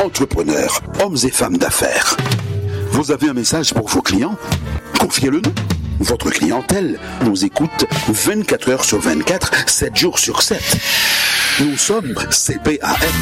entrepreneurs, hommes et femmes d'affaires. Vous avez un message pour vos clients? Confiez-le-nous. Votre clientèle nous écoute 24 heures sur 24, 7 jours sur 7. Nous sommes CPAM,